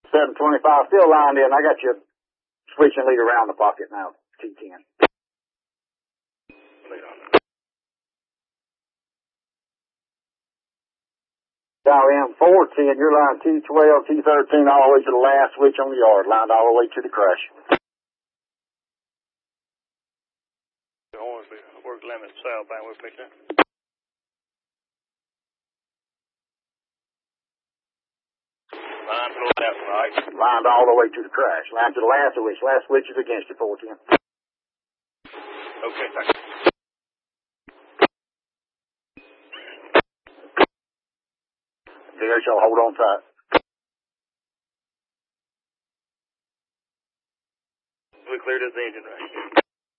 725 still lined in. I got you switching lead around the pocket now, T10. Dial in 410, you're line T12, T13 all the way to the last switch on the yard, lined all the way to the crash. Hornsby, work limit southbound, we'll pick that. Line to the left, right. Lined all the way to the crash. Line to the last switch. Last switch is against you, 410. Okay, thank you. There, y'all hold on tight. We cleared this engine right.